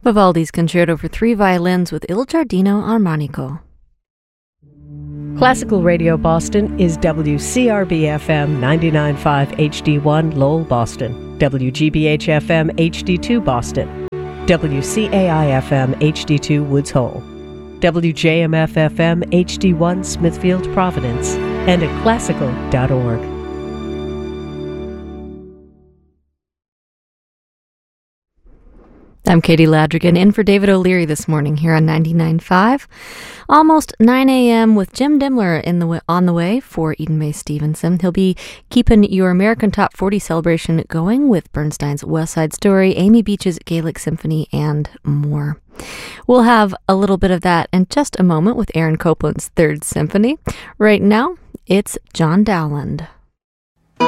Vivaldi's Concerto for Three Violins with Il Giardino Armonico. Classical Radio Boston is WCRB-FM 99.5 HD1 Lowell, Boston, WGBH-FM HD2 Boston, WCAI-FM HD2 Woods Hole, WJMF-FM HD1 Smithfield, Providence, and at classical.org. I'm Katie Ladrigan, in for David O'Leary this morning here on 99.5. Almost 9 a.m. with Jim Dimler on the way for Eden May Stevenson. He'll be keeping your American Top 40 celebration going with Bernstein's West Side Story, Amy Beach's Gaelic Symphony, and more. We'll have a little bit of that in just a moment with Aaron Copland's Third Symphony. Right now, it's John Dowland.